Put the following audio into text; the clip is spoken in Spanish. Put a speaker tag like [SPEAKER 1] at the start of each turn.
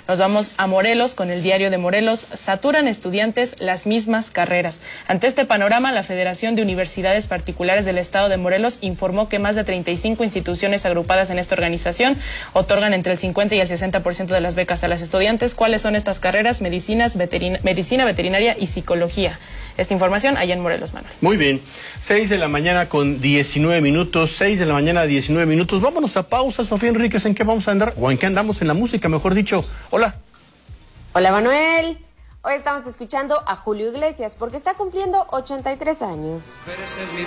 [SPEAKER 1] Nos vamos a Morelos con el Diario de Morelos. Saturan estudiantes las mismas carreras. Ante este panorama, la Federación de Universidades Particulares del Estado de Morelos informó que más de 35 instituciones agrupadas en esta organización otorgan entre el 50 y el 60% de las becas a las estudiantes. ¿Cuáles son estas carreras? Medicina, veterinaria y psicología. Esta información allá en Morelos, Manuel.
[SPEAKER 2] Muy bien, 6 de la mañana con 19 minutos, 6 de la mañana 19 minutos. Vámonos a pausa, Sofía Enríquez. ¿En qué vamos a andar? ¿O en qué andamos en la música, mejor dicho? Hola.
[SPEAKER 3] Hola, Manuel. Hoy estamos escuchando a Julio Iglesias porque está cumpliendo 83 años.
[SPEAKER 4] Pero ese es mi